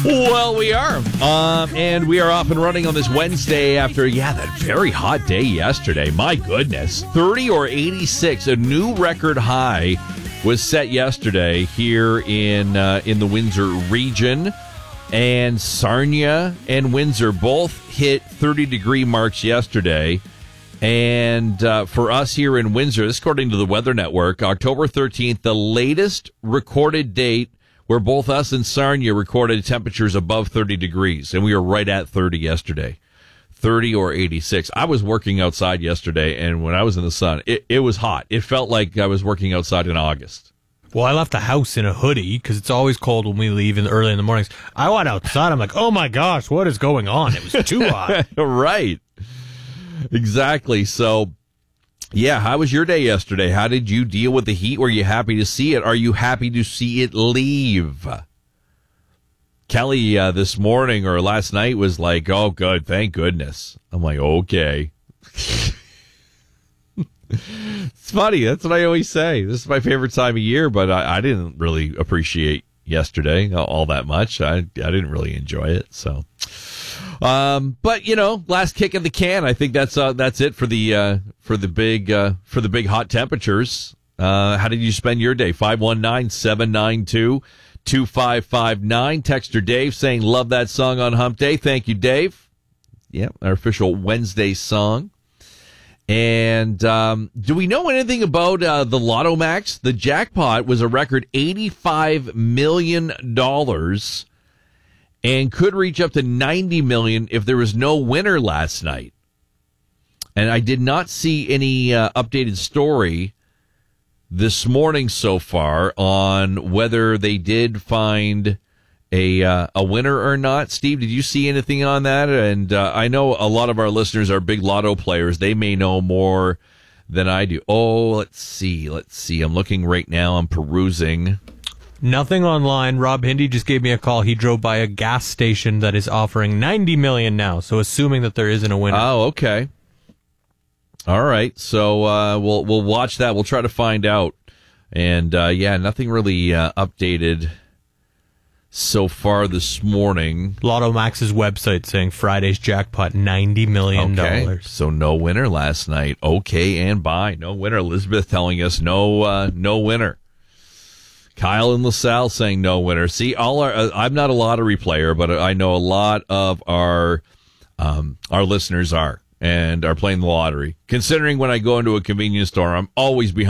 Well, we are. And we are off and running on this Wednesday after, that very hot day yesterday. My goodness. 30 or 86, a new record high was set yesterday here in the Windsor region. And Sarnia and Windsor both hit 30-degree marks yesterday. And for us here in Windsor, this according to the Weather Network, October 13th, the latest recorded date where both us and Sarnia recorded temperatures above 30 degrees. And we were right at 30 yesterday. 30 or 86. I was working outside yesterday, and when I was in the sun, it was hot. It felt like I was working outside in August. Well, I left the house in a hoodie because it's always cold when we leave early in the mornings. I went outside. I'm like, oh, my gosh, what is going on? It was too hot. Right. Exactly. So, how was your day yesterday? How did you deal with the heat? Were you happy to see it? Are you happy to see it leave? Kelly this morning or last night was like, oh, good, thank goodness. I'm like, okay. It's funny. That's what I always say. This is my favorite time of year, but I didn't really appreciate yesterday all that much. I didn't really enjoy it. So, but last kick in the can. I think that's it for the big hot temperatures. How did you spend your day? 519-792-2559. Texter Dave saying love that song on Hump Day. Thank you, Dave. Yeah, our official Wednesday song. And do we know anything about the Lotto Max? The jackpot was a record $85 million and could reach up to $90 million if there was no winner last night. And I did not see any updated story this morning so far on whether they did find a winner or not. Steve, did you see anything on that? And I know a lot of our listeners are big lotto players. They may know more than I do. Oh, let's see. I'm looking right now. I'm perusing. Nothing online. Rob Hindy just gave me a call. He drove by a gas station that is offering $90 million now. So assuming that there isn't a winner. Oh, okay. All right. So we'll watch that. We'll try to find out. And nothing really updated so far this morning. Lotto Max's website saying Friday's jackpot $90 million. Okay, so no winner last night. Okay, and bye. No winner. Elizabeth telling us no winner. Kyle and LaSalle saying no winner. See, I'm not a lottery player, but I know a lot of our listeners are and are playing the lottery. Considering when I go into a convenience store, I'm always behind